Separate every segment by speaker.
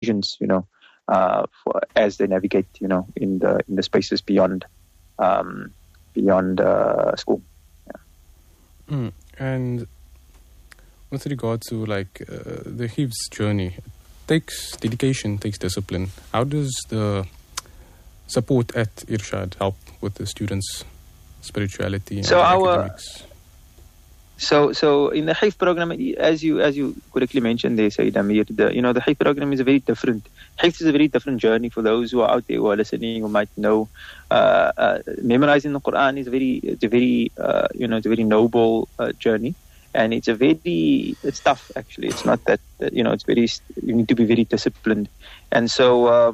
Speaker 1: decisions, as they navigate, in the spaces beyond school.
Speaker 2: Yeah. And with regard to the Hifz journey, it takes dedication, takes discipline. How does the support at Irshad help with the students' spirituality and academics?
Speaker 1: So in the Hifz program, as you correctly mentioned there, Sayyid Amir, the Hifz program is a very different. Hifz is a very different journey for those who are out there who are listening, who might know. Memorizing the Quran is a very noble journey, and it's tough actually. It's not that you need to be very disciplined, and so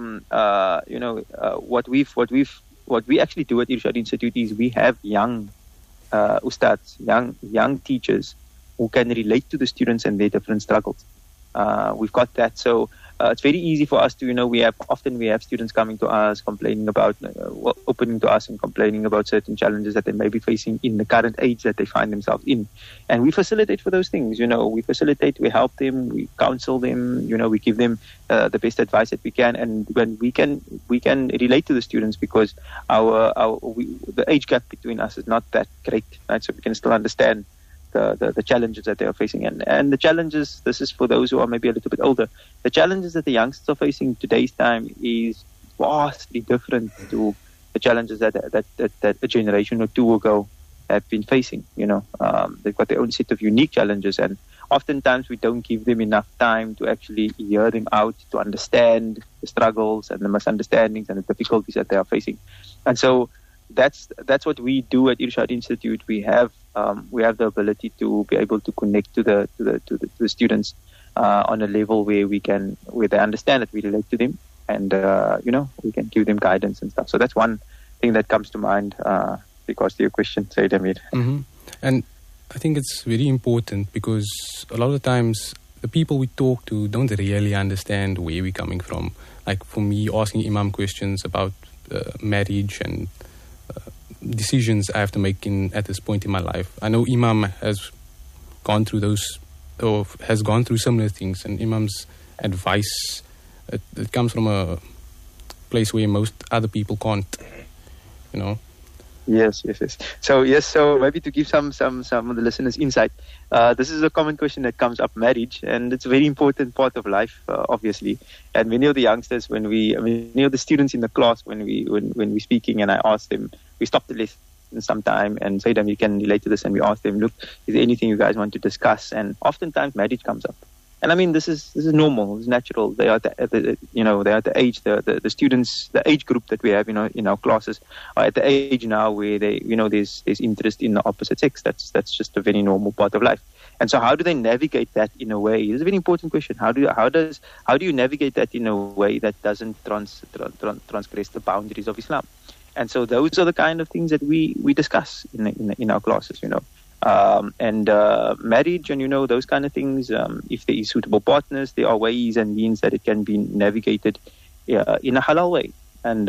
Speaker 1: what we actually do at Irshad Institute is we have young ustads, young teachers who can relate to the students and their different struggles. We've got that, so it's very easy for us to, we have students coming to us complaining about, opening to us and complaining about certain challenges that they may be facing in the current age that they find themselves in, and we facilitate for those things. We facilitate, we help them, we counsel them, we give them the best advice that we can, and when we can relate to the students because the age gap between us is not that great, right? So we can still understand the challenges that they are facing, and the challenges, this is for those who are maybe a little bit older, the challenges that the youngsters are facing today's time is vastly different to the challenges that a generation or two ago have been facing. They've got their own set of unique challenges, and oftentimes we don't give them enough time to actually hear them out, to understand the struggles and the misunderstandings and the difficulties that they are facing. And so that's what we do at Irshad Institute. We have the ability to be able to connect to the students on a level where they understand that we relate to them, and we can give them guidance and stuff. So that's one thing that comes to mind because to your question, Sayyid Amir.
Speaker 2: Mm-hmm. And I think it's very important because a lot of times the people we talk to don't really understand where we're coming from. Like for me, asking Imam questions about marriage and decisions I have to make at this point in my life. I know Imam has gone through those, or has gone through similar things, and Imam's advice, it comes from a place where most other people can't,
Speaker 1: Yes. So maybe to give some of the listeners insight, this is a common question that comes up, marriage, and it's a very important part of life, obviously. And many of the youngsters, many of the students in the class, when we're speaking, and I ask them, we stop the lesson sometime and say to them, you can relate to this, and we ask them, look, is there anything you guys want to discuss? And oftentimes marriage comes up. And I mean, this is normal, it's natural. They are they are at the age, the students, the age group that we have in our classes are at the age now where there's interest in the opposite sex. That's just a very normal part of life. And so how do they navigate that in a way? It's a very important question. How do you navigate that in a way that doesn't transgress the boundaries of Islam? And so those are the kind of things that we discuss in our classes, and marriage and those kind of things. If there is suitable partners, there are ways and means that it can be navigated in a halal way. And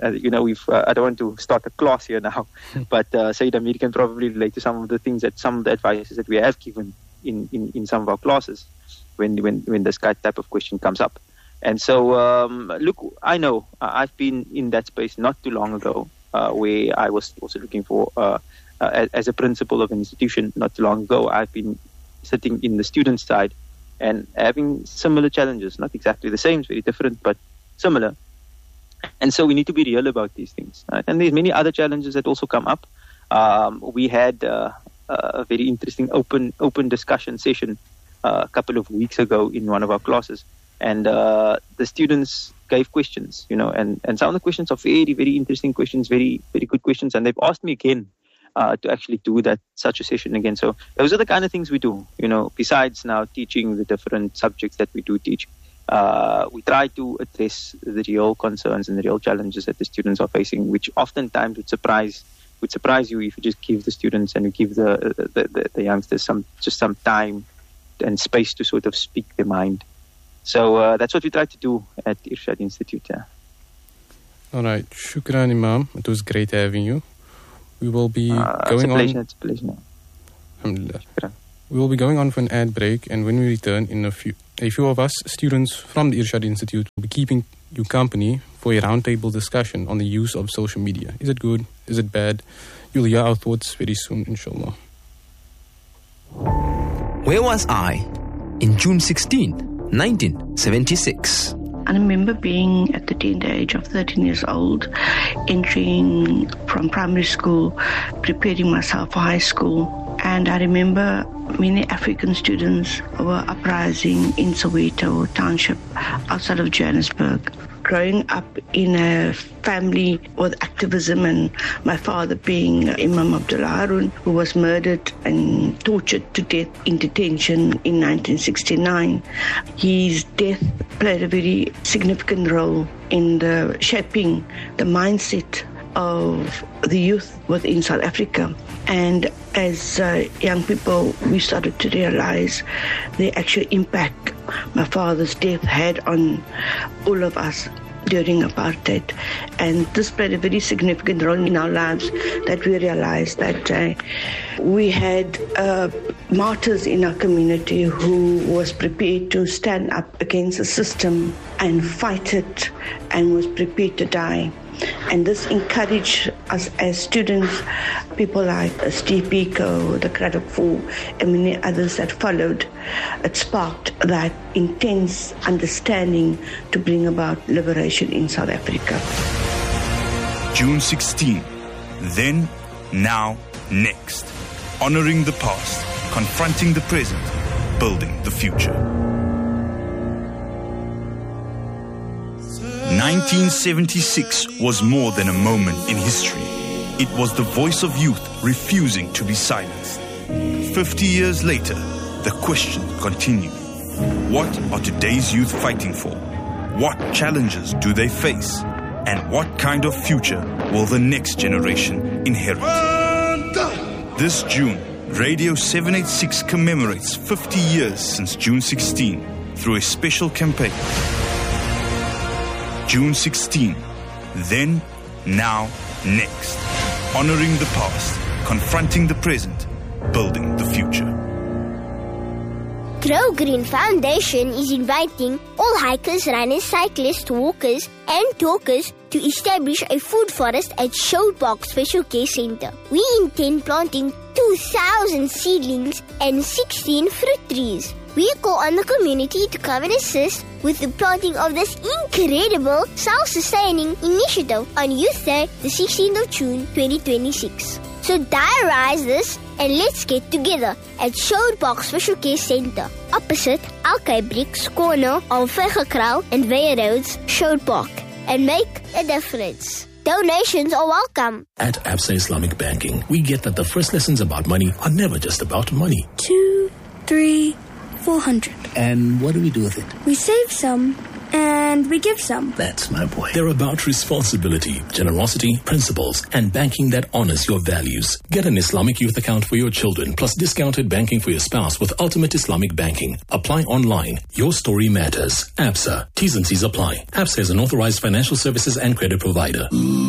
Speaker 1: I don't want to start a class here now, but Sayyid Amir can probably relate to some of the advices that we have given in some of our classes when this type of question comes up. And so, look, I know I've been in that space not too long ago, where I was also looking for, as a principal of an institution not too long ago, I've been sitting in the student side and having similar challenges, not exactly the same, it's very different, but similar. And so we need to be real about these things. Right? And there's many other challenges that also come up. We had a very interesting open discussion session a couple of weeks ago in one of our classes. And the students gave questions, and some of the questions are very, very interesting questions, very, very good questions. And they've asked me again to actually do such a session again. So those are the kind of things we do, besides now teaching the different subjects that we do teach. We try to address the real concerns and the real challenges that the students are facing, which oftentimes would surprise you if you just give the students and you give the youngsters some time and space to sort of speak their mind. So that's what we try to do at Irshad Institute. Yeah.
Speaker 2: All right. Shukran, Imam. It was great having you. We will be going on.
Speaker 1: It's a pleasure.
Speaker 2: Alhamdulillah. We will be going on for an ad break, and when we return, a few of us, students from the Irshad Institute, will be keeping you company for a roundtable discussion on the use of social media. Is it good? Is it bad? You'll hear our thoughts very soon, inshallah.
Speaker 3: Where was I in June 16, 1976?
Speaker 4: I remember being at the tender age of 13 years old, entering from primary school, preparing myself for high school. And I remember many African students were uprising in Soweto township outside of Johannesburg. Growing up in a family with activism, and my father being Imam Abdullah Harun, who was murdered and tortured to death in detention in 1969. His death played a very significant role in the shaping the mindset of the youth within South Africa. And as young people, we started to realize the actual impact my father's death had on all of us during apartheid. And this played a very significant role in our lives, that we realized that we had martyrs in our community who was prepared to stand up against the system and fight it, and was prepared to die. And this encouraged us as students, people like Steve Biko, the Craddock Four, and many others that followed. It sparked that intense understanding to bring about liberation in South Africa.
Speaker 5: June 16, then, now, next. Honoring the past, confronting the present, building the future. 1976 was more than a moment in history. It was the voice of youth refusing to be silenced. 50 years later, the question continued. What are today's youth fighting for? What challenges do they face? And what kind of future will the next generation inherit? This June, Radio 786 commemorates 50 years since June 16 through a special campaign. June 16, then, now, next. Honoring the past, confronting the present, building the future.
Speaker 6: Grow Green Foundation is inviting all hikers, runners, cyclists, walkers and talkers to establish a food forest at Showbox Special Care Center. We intend planting 2,000 seedlings and 16 fruit trees. We call on the community to come and assist with the planting of this incredible self-sustaining initiative on Youth Day, the 16th of June, 2026. So diarize this and let's get together at Showbox Special Care Center, opposite Alkay Bricks, corner of Vergekraal and Weyer Roads, Showpark, and make a difference. Donations are welcome.
Speaker 7: At Absa Islamic Banking, we get that the first lessons about money are never just about money.
Speaker 8: 2, 3, 400.
Speaker 7: And what do we do with it?
Speaker 8: We save some and we give some.
Speaker 7: That's my boy. They're about responsibility, generosity, principles, and banking that honors your values. Get an Islamic youth account for your children, plus discounted banking for your spouse with Ultimate Islamic Banking. Apply online. Your story matters. Absa. T's and C's apply. Absa is an authorized financial services and credit provider.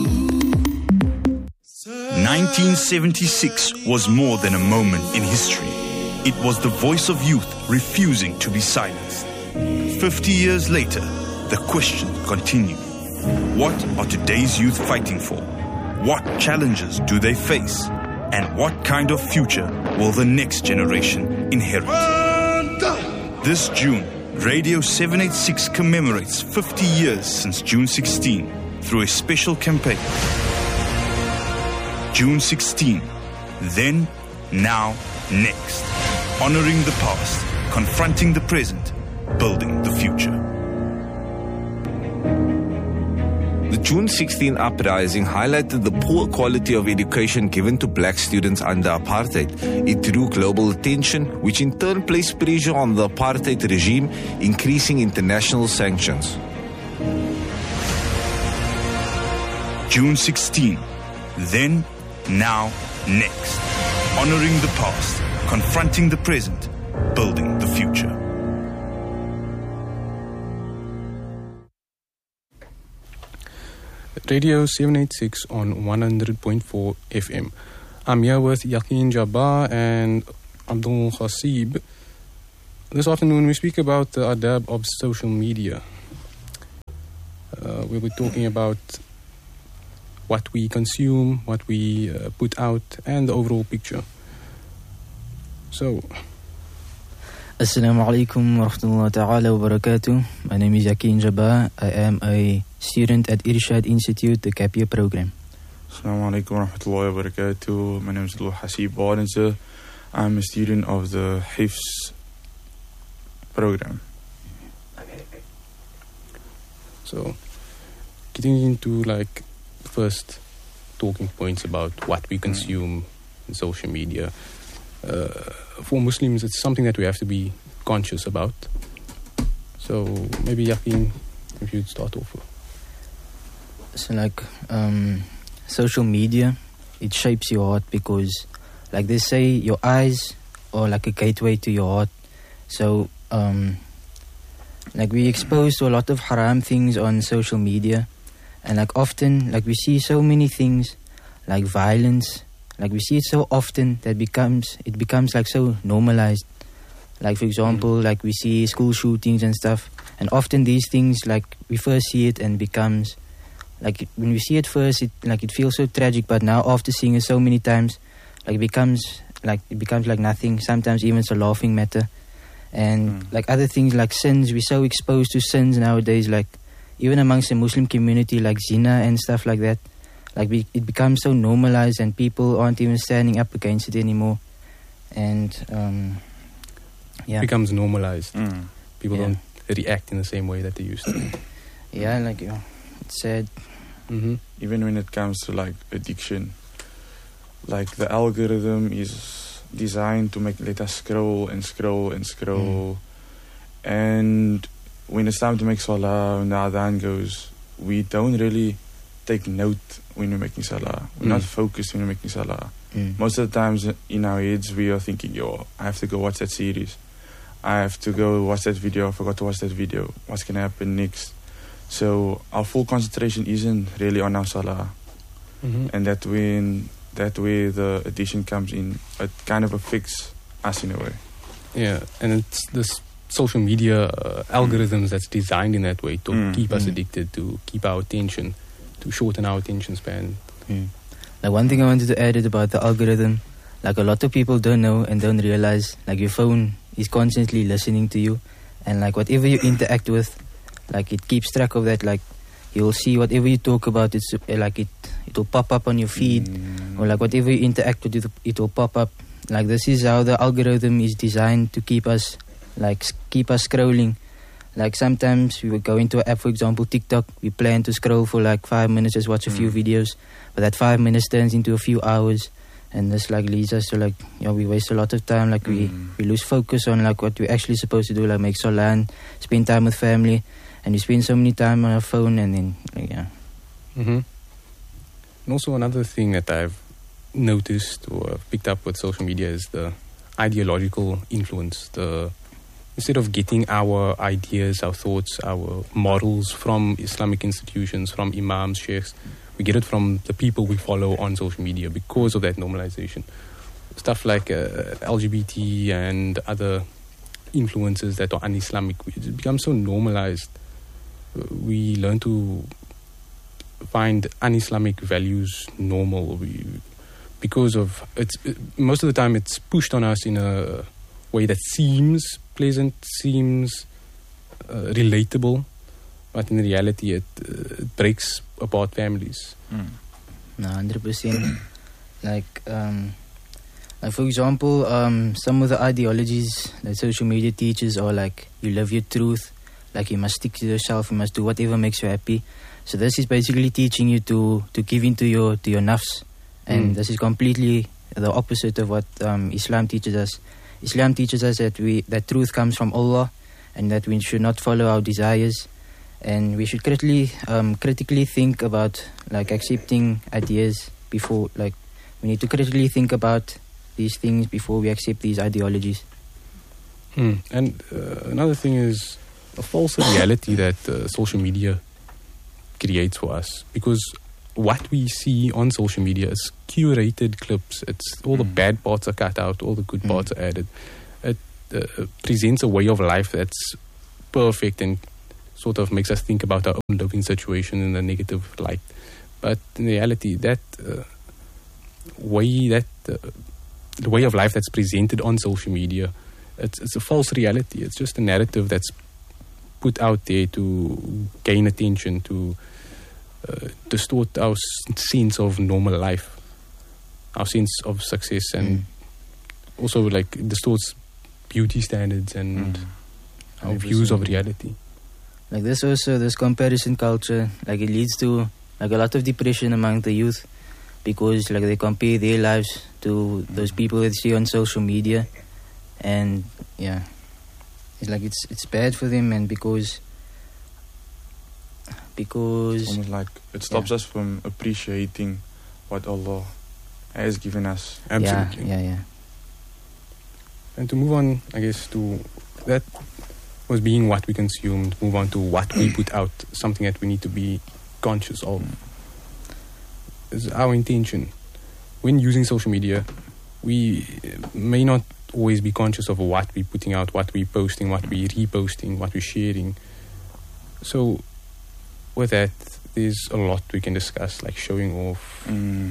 Speaker 5: 1976 was more than a moment in history. It was the voice of youth refusing to be silenced. 50 years later, the question continued. What are today's youth fighting for? What challenges do they face? And what kind of future will the next generation inherit? This June, Radio 786 commemorates 50 years since June 16 through a special campaign. June 16, then, now, next. Honoring the past, confronting the present, building the future.
Speaker 9: The June 16 uprising highlighted the poor quality of education given to black students under apartheid. It drew global attention, which in turn placed pressure on the apartheid regime, increasing international sanctions.
Speaker 5: June 16, then, now, next. Honoring the past, confronting the present, building the future.
Speaker 2: Radio 786 on 100.4 FM. I'm here with Yaqeen Jabbar, and Abdul Khasib. This afternoon we speak about the adab of social media. We'll be talking about what we consume, what we put out, and the overall picture. So,
Speaker 10: Assalamu alaikum wa rahmatullahi ta'ala wa barakatuh. My name is Yakin Jabbar. I am a student at Irshad Institute, the Gap Year program.
Speaker 11: Assalamu alaikum wa rahmatullahi wa barakatuh. My name is Abdul Hasib Bardenser. I'm a student of the Hifz program.
Speaker 2: So, getting into like first talking points about what we consume in social media. For Muslims, it's something that we have to be conscious about. So maybe Yakin, if you'd start off.
Speaker 10: So like social media, it shapes your heart because like they say your eyes are like a gateway to your heart. So like we exposed to a lot of haram things on social media, and like often like we see so many things like violence. Like we see it so often that it becomes like so normalized. Like for example, like we see school shootings and stuff, and often these things like we first see it and becomes like when we see it first, it feels so tragic. But now after seeing it so many times, like it becomes like nothing. Sometimes even it's a laughing matter. And like other things like sins, we're so exposed to sins nowadays. Like even amongst the Muslim community, like zina and stuff like that. Like it becomes so normalized and people aren't even standing up against it anymore. And
Speaker 2: it becomes normalized. People don't react in the same way that they used to.
Speaker 10: Yeah, like it's sad.
Speaker 11: Even when it comes to like addiction, like the algorithm is designed to let us scroll and scroll and scroll. And when it's time to make salah, when the adhan goes, we don't really take note when we're making salah. We're not focused when we're making salah. Most of the times in our heads we are thinking, I have to go watch that series. I have to go watch that video. I forgot to watch that video. What's going to happen next? So our full concentration isn't really on our salah. And that way the addiction comes in, it kind of affects us in a way.
Speaker 2: Yeah, and it's this social media algorithms that's designed in that way to keep us addicted, to keep our attention, to shorten our attention span.
Speaker 10: Like one thing I wanted to add is about the algorithm. Like a lot of people don't know and don't realize like your phone is constantly listening to you, and like whatever you interact with, like it keeps track of that. Like you'll see whatever you talk about, it will pop up on your feed, or like whatever you interact with, it will pop up. Like this is how the algorithm is designed to keep us scrolling. Like sometimes we would go into an app, for example TikTok, we plan to scroll for like 5 minutes, just watch a few videos, but that 5 minutes turns into a few hours, and this like leads us to like we waste a lot of time. Like we lose focus on like what we're actually supposed to do, like make salah and spend time with family, and we spend so many time on our phone, and then
Speaker 2: And also another thing that I've noticed or picked up with social media is the ideological influence. Instead of getting our ideas, our thoughts, our models from Islamic institutions, from imams, sheikhs, we get it from the people we follow on social media because of that normalization. Stuff like LGBT and other influences that are un-Islamic, it becomes so normalized. We learn to find un-Islamic values normal because of most of the time it's pushed on us in a way that seems pleasant, seems relatable, but in reality it breaks apart families.
Speaker 10: No, 100%. Like for example, some of the ideologies that social media teaches are like you live your truth, like you must stick to yourself, you must do whatever makes you happy. So this is basically teaching you to give in to your nafs, and this is completely the opposite of what Islam teaches us. Islam teaches us that truth comes from Allah, and that we should not follow our desires, and we should critically think about like accepting ideas before, like we need to critically think about these things before we accept these ideologies.
Speaker 2: And another thing is a false reality that social media creates for us, because what we see on social media is curated clips. It's all the bad parts are cut out, all the good parts are added. It presents a way of life that's perfect and sort of makes us think about our own living situation in a negative light. But in reality, the way of life that's presented on social media, it's a false reality. It's just a narrative that's put out there to gain attention, to distort our sense of normal life, our sense of success, and also like distorts beauty standards and our views of reality.
Speaker 10: Like this comparison culture, like it leads to like a lot of depression among the youth, because like they compare their lives to those people they see on social media, and yeah, it's like it's bad for them, and because
Speaker 11: almost like it stops us from appreciating what Allah has given us.
Speaker 2: Absolutely.
Speaker 10: Yeah.
Speaker 2: And to move on, I guess, to that was being what we consumed, move on to what we put out, something that we need to be conscious of. Is our intention. When using social media, we may not always be conscious of what we're putting out, what we're posting, what we're reposting, what we're sharing. So with that, there's a lot we can discuss, like showing off,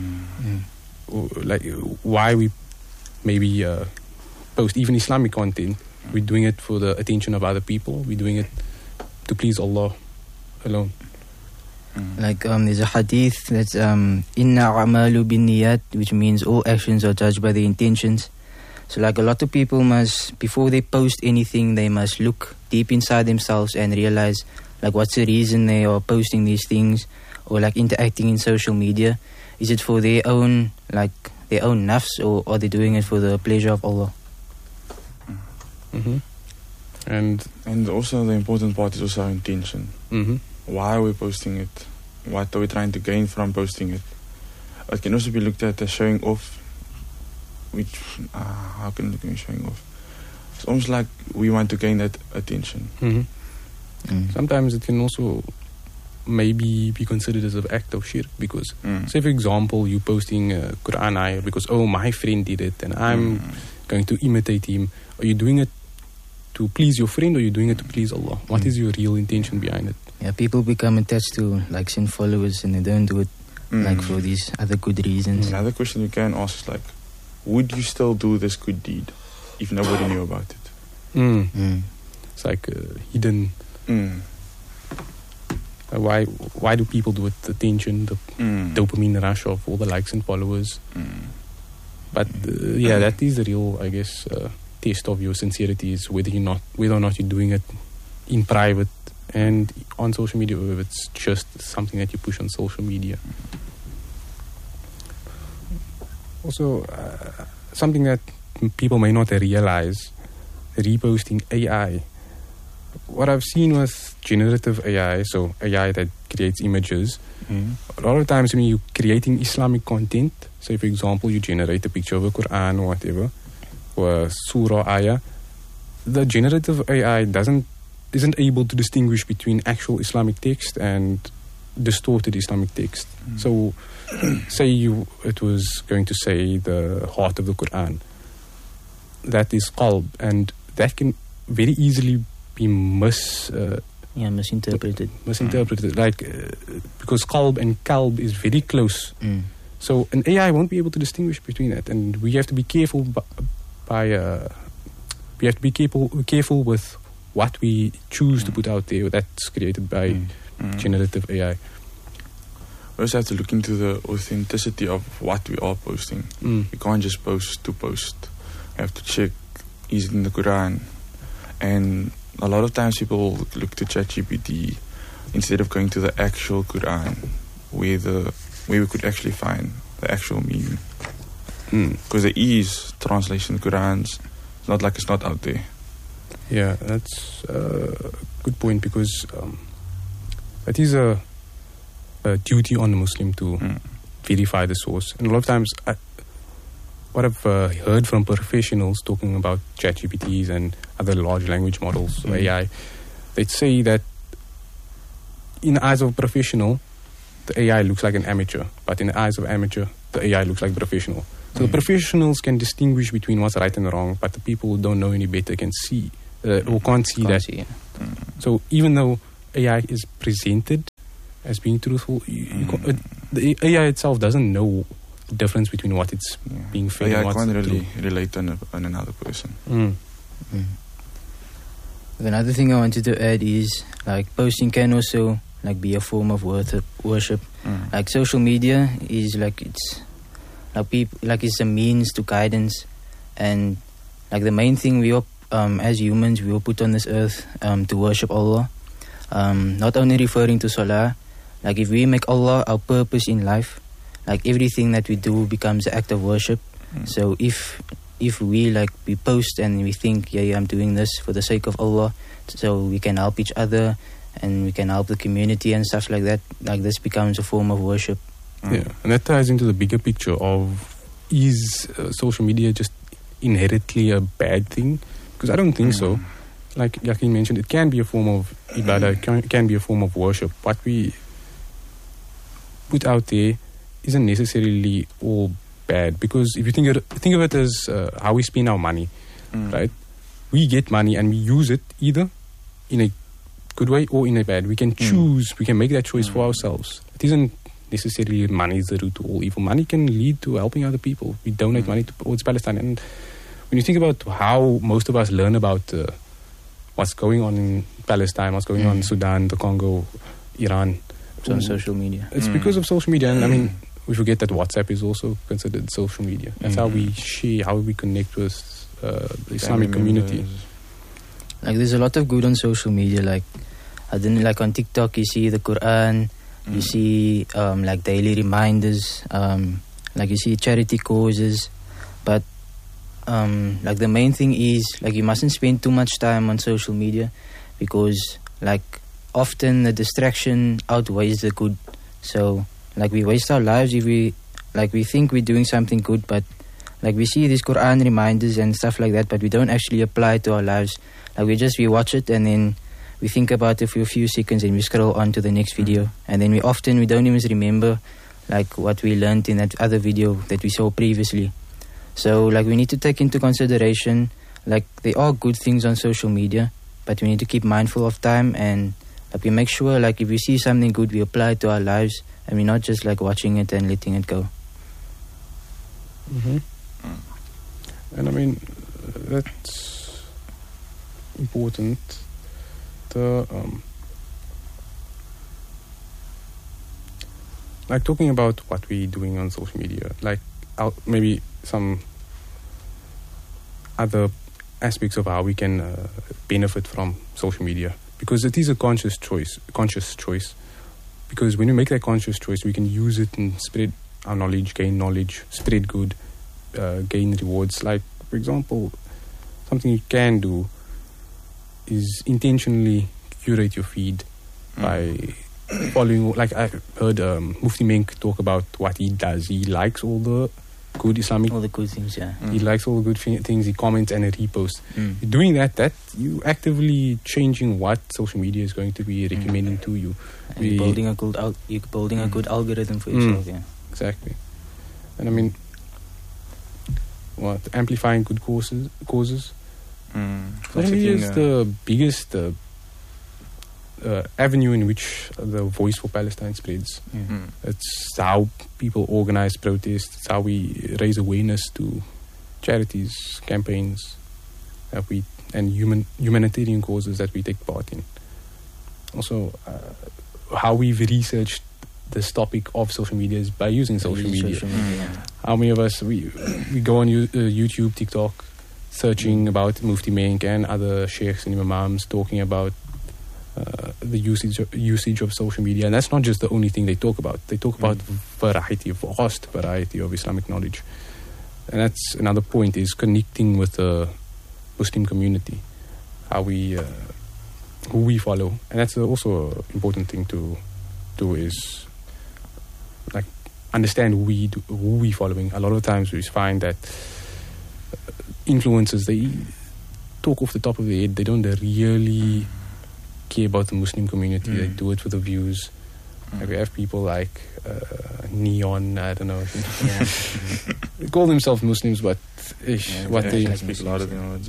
Speaker 2: like why we maybe post even Islamic content. We're doing it for the attention of other people. We're doing it to please Allah alone.
Speaker 10: Like there's a hadith that's Inna a'malu bin niyat, which means all actions are judged by the intentions. So like a lot of people must, before they post anything, they must look deep inside themselves and realize like what's the reason they are posting these things or like interacting in social media. Is it for their own nafs, or are they doing it for the pleasure of Allah?
Speaker 2: And
Speaker 11: also the important part is also our intention. Why are we posting it? What are we trying to gain from posting it? It can also be looked at as showing off. Which how can it be showing off? It's almost like we want to gain that attention.
Speaker 2: Sometimes it can also maybe be considered as an act of shirk, because say for example you posting a Quran ayah because my friend did it and I'm going to imitate him. Are you doing it to please your friend, or are you doing it to please Allah? What is your real intention behind it?
Speaker 10: Yeah, people become attached to likes and followers, and they don't do it like for these other good reasons.
Speaker 11: Another question you can ask is like, would you still do this good deed if nobody knew about it?
Speaker 2: It's like hidden. Why do people do it? The attention, the dopamine rush of all the likes and followers. But that is the real, I guess, test of your sincerity, is whether or not you're doing it in private and on social media, or if it's just something that you push on social media. Also, something that people may not realize, reposting AI. What I've seen with generative AI, so AI that creates images, a lot of times when you're creating Islamic content, say for example you generate a picture of a Quran or whatever, or a surah ayah, the generative AI isn't able to distinguish between actual Islamic text and distorted Islamic text. So say it was going to say the heart of the Quran, that is qalb, and that can very easily be
Speaker 10: misinterpreted.
Speaker 2: Like because qalb and kalb is very close. So an AI won't be able to distinguish between that, and we have to be careful careful with what we choose to put out there that's created by generative AI.
Speaker 11: We also have to look into the authenticity of what we are posting. We can't just post to post. We have to check, is it in the Quran? And a lot of times people look to ChatGPT instead of going to the actual Quran, where we could actually find the actual meaning. Because there is translation Qurans. It's not like it's not out there.
Speaker 2: Yeah, that's a good point, because it is a duty on the Muslim to verify the source. And a lot of times, what I've heard from professionals talking about ChatGPTs and other large language models, AI, they'd say that in the eyes of a professional, the AI looks like an amateur, but in the eyes of amateur, the AI looks like professional. So the professionals can distinguish between what's right and wrong, but the people who don't know any better can see or can't see that. So even though AI is presented as being truthful, the AI itself doesn't know the difference between what it's being fed and what's
Speaker 11: can't really
Speaker 2: true.
Speaker 11: relate on another person.
Speaker 10: Another thing I wanted to add is like posting can also like be a form of worship. Like social media is like it's like people like it's a means to guidance, and like the main thing we all as humans we were put on this earth to worship Allah. Not only referring to Salah, like if we make Allah our purpose in life, like everything that we do becomes an act of worship. So if we post and we think, I'm doing this for the sake of Allah, so we can help each other and we can help the community and stuff like that, like this becomes a form of worship.
Speaker 2: Yeah, and that ties into the bigger picture of is social media just inherently a bad thing? Because I don't think so. Like Yakin mentioned, it can be a form of ibadah, it can be a form of worship. What we put out there isn't necessarily all bad, because if you think of it as how we spend our money, right? We get money and we use it either in a good way or in a bad. We can choose, we can make that choice for ourselves. It isn't necessarily money is the root to all evil. Money can lead to helping other people. We donate money towards Palestine. And when you think about how most of us learn about what's going on in Palestine, what's going on in Sudan, the Congo, Iran.
Speaker 10: It's on social media.
Speaker 2: It's because of social media. And I mean, we forget that WhatsApp is also considered social media. That's how we share, how we connect with the Islamic community.
Speaker 10: Like there's a lot of good on social media. Like I didn't like on TikTok you see the Quran, you see like daily reminders, like you see charity causes, but like the main thing is like you mustn't spend too much time on social media, because like often the distraction outweighs the good. So like we waste our lives if we think we're doing something good, but like we see these Quran reminders and stuff like that, but we don't actually apply it to our lives. Like we watch it and then we think about it for a few seconds and we scroll on to the next video, and then we don't even remember like what we learned in that other video that we saw previously. So like we need to take into consideration like there are good things on social media, but we need to keep mindful of time, and like we make sure like if we see something good we apply it to our lives, and we're not just like watching it and letting it go.
Speaker 2: And I mean that's important. Like talking about what we're doing on social media, like maybe some other aspects of how we can benefit from social media, because it is a conscious choice. Because when we make that conscious choice, we can use it and spread our knowledge, gain knowledge, spread good, gain rewards. Like for example, something you can do is intentionally curate your feed by following, like I heard Mufti Menk talk about what he does. He likes all the good Islamic,
Speaker 10: all the good things,
Speaker 2: he likes all the good things, he comments and he reposts. Doing that you actively changing what social media is going to be recommending to you.
Speaker 10: And you're building a good algorithm for yourself.
Speaker 2: Exactly. And I mean, amplifying good causes. Social media is the biggest avenue in which the voice for Palestine spreads. It's how people organize protests. It's how we raise awareness to charities, campaigns, and humanitarian causes that we take part in. Also, how we've researched this topic of social media is by using social media. How many of us we go on YouTube, TikTok, searching about Mufti Menk and other sheikhs and imams talking about the usage of social media, and that's not just the only thing they talk about. They talk about vast variety of Islamic knowledge, and that's another point, is connecting with the Muslim community, how we who we follow, and that's also an important thing to do, is like understand who we following. A lot of times we find that influencers, they talk off the top of their head. They don't really care about the Muslim community. They do it for the views. Like we have people like Neon, I don't know. They call themselves Muslims, but what they
Speaker 11: speak a lot of words,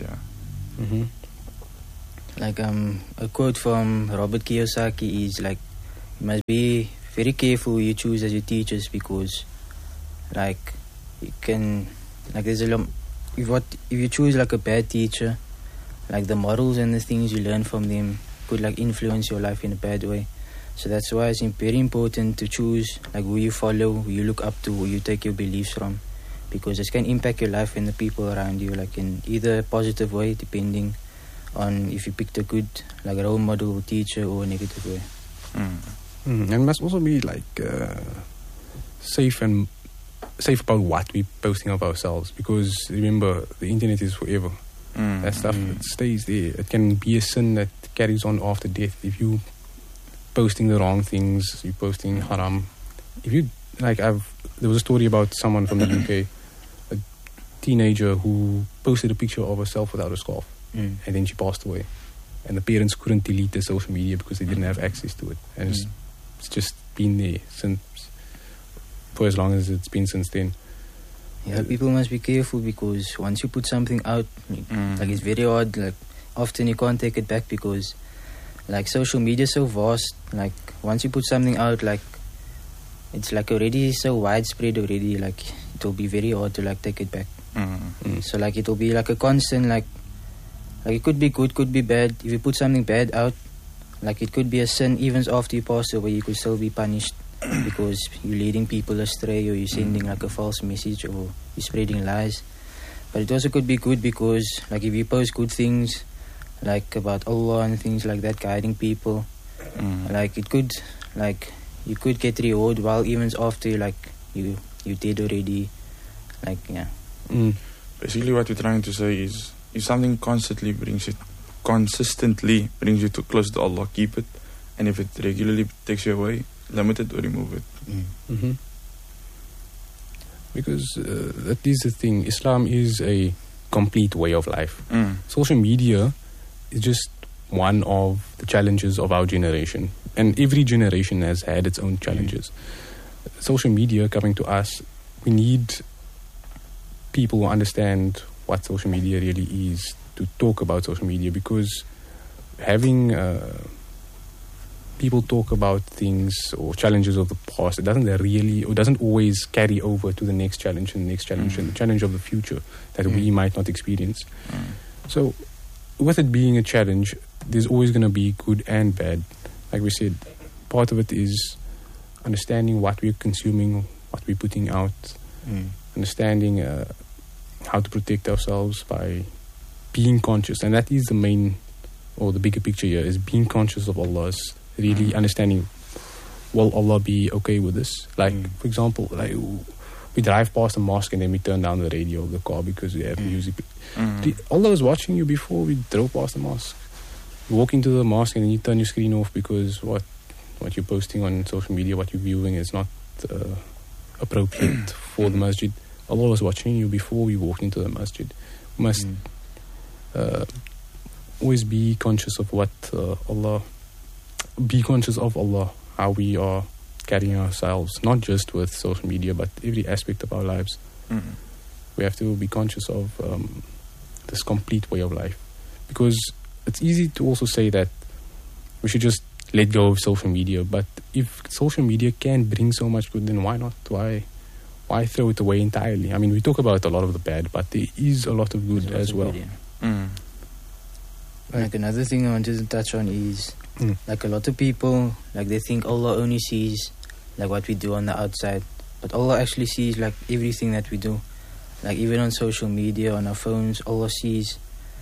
Speaker 10: Like a quote from Robert Kiyosaki is like, you must be very careful who you choose as your teachers, because like you can, like there's a lot, if you choose like a bad teacher, like the morals and the things you learn from them could like influence your life in a bad way. So that's why it's very important to choose like who you follow, who you look up to, who you take your beliefs from, because it can impact your life and the people around you, like in either a positive way, depending on if you picked a good like role model or teacher, or a negative way.
Speaker 2: And must also be like safe about what we're posting of ourselves, because remember, the internet is forever. That stuff, it stays there. It can be a sin that carries on after death. If you posting the wrong things, you're posting haram. If you like, there was a story about someone from the UK, a teenager who posted a picture of herself without a scarf, and then she passed away, and the parents couldn't delete the social media because they didn't have access to it, and it's just been there for as long as it's been since then.
Speaker 10: Yeah, people must be careful, because once you put something out, like it's very hard, like often you can't take it back, because like social media is so vast. Like once you put something out, like it's like already so widespread already, like it will be very hard to like take it back. So like it will be like a constant, like it could be good, could be bad. If you put something bad out, like it could be a sin even after you pass away, you could still be punished because you're leading people astray, or you're sending like a false message, or you're spreading lies. But it also could be good, because like if you post good things like about Allah and things like that, guiding people, like it could, like you could get reward while even after you did already, like
Speaker 11: Basically what we're trying to say is, if something consistently brings you close to Allah, keep it, and if it regularly takes you away, limit it or remove it.
Speaker 2: Because that is the thing, Islam is a complete way of life. Social media is just one of the challenges of our generation, and every generation has had its own challenges. Social media coming to us, we need people who understand what social media really is to talk about social media, because having people talk about things or challenges of the past, it doesn't always carry over to the next challenge and the next challenge and the challenge of the future that we might not experience. So with it being a challenge, there's always going to be good and bad. Like we said, part of it is understanding what we're consuming, what we're putting out, understanding how to protect ourselves by being conscious. And that is the main, or the bigger picture here, is being conscious of Allah's, really understanding, will Allah be okay with this? Like, for example, like we drive past a mosque and then we turn down the radio of the car because we have music. Allah is watching you before we drove past the mosque. You walk into the mosque and then you turn your screen off because what you're posting on social media, what you're viewing is not appropriate for the masjid. Allah was watching you before we walked into the masjid. We must always be conscious of how we are carrying ourselves, not just with social media, but every aspect of our lives. We have to be conscious of this complete way of life, because it's easy to also say that we should just let go of social media, but if social media can bring so much good, then why not? Why throw it away entirely? I mean, we talk about a lot of the bad, but there is a lot of good as well.
Speaker 10: Like another thing I wanted to touch on is like a lot of people, like they think Allah only sees like what we do on the outside, but Allah actually sees like everything that we do. Like even on social media, on our phones, Allah sees.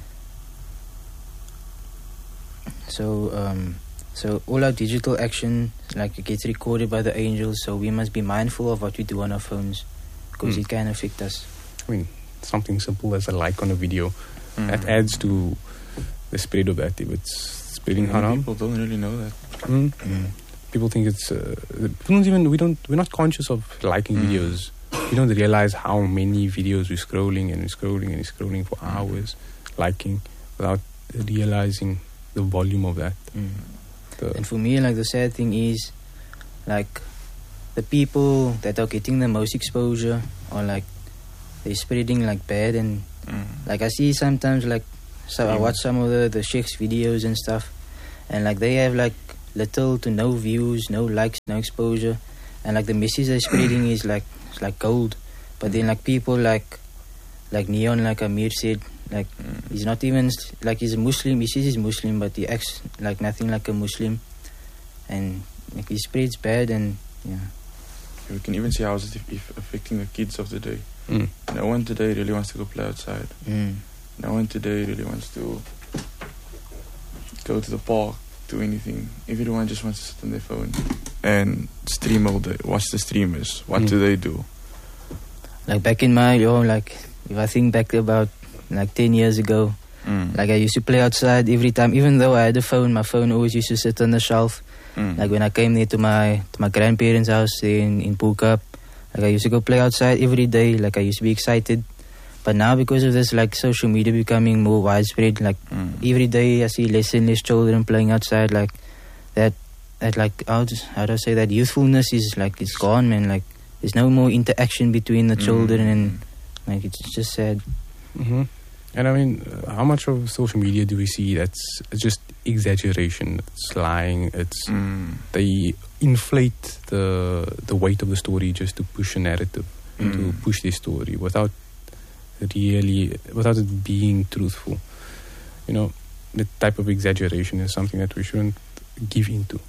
Speaker 10: So all our digital action, like it gets recorded by the angels, so we must be mindful of what we do on our phones, because it can affect us.
Speaker 2: I mean, something simple as a like on a video, that adds to the spread of that. If it's spreading haram,
Speaker 11: people don't really know that.
Speaker 2: People think it's we're not conscious of liking videos. We don't realize how many videos we're scrolling for hours, liking, without realizing the volume of that.
Speaker 10: And for me, like the sad thing is, like the people that are getting the most exposure are like they're spreading like bad, and like I see sometimes like I watch some of the sheikhs videos and stuff, and like they have like little to no views, no likes, no exposure, and like the message they're spreading is like it's like gold. But then like people like Neon, like Amir said, like he's not even like he's a Muslim. He says he's Muslim, but he acts like nothing like a Muslim, and like he spreads bad. And
Speaker 11: we can even see how it's affecting the kids of the day. No one today really wants to go play outside. No one today really wants to go to the park, do anything. Everyone just wants to sit on their phone and stream all day, watch the streamers. What do they do?
Speaker 10: Like back in my, like if I think back about like 10 years ago, like I used to play outside every time. Even though I had a phone, my phone always used to sit on the shelf. Like when I came there to my grandparents' house there in Pukap, like I used to go play outside every day. Like I used to be excited. But now because of this like social media becoming more widespread, like every day I see less and less children playing outside. Like that like how do I say that youthfulness is like it's gone, man. Like there's no more interaction between the children, and like it's just sad.
Speaker 2: And I mean, how much of social media do we see that's just exaggeration? It's lying. It's they inflate the weight of the story just to push a narrative, to push their story without it being truthful. You know, the type of exaggeration is something that we shouldn't give into.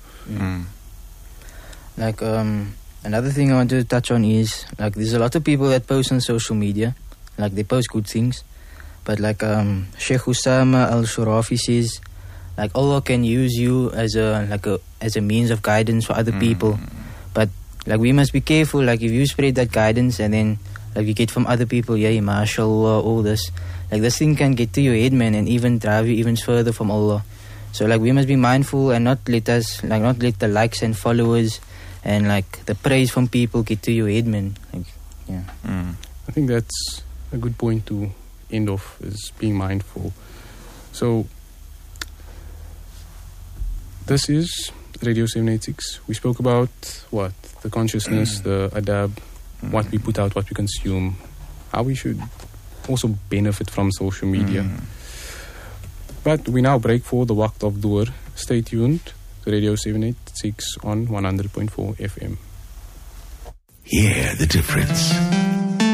Speaker 10: Like another thing I want to touch on is like there's a lot of people that post on social media, like they post good things. But like Sheikh Usama Al-Shurafi says, like Allah can use you as a means of guidance for other people. But like we must be careful. Like if you spread that guidance and then like you get from other people, mashallah, all this, like this thing can get to your head, man, and even drive you even further from Allah. So like we must be mindful and not let the likes and followers and like the praise from people get to your head, man. Like,
Speaker 2: I think that's a good point to end off, is being mindful. So this is Radio 786. We spoke about what? The consciousness, the adab, what we put out, what we consume, how we should also benefit from social media. But we now break for the Waqt of Dhuhr. Stay tuned to Radio 786 on 100.4 FM.
Speaker 12: Hear the difference.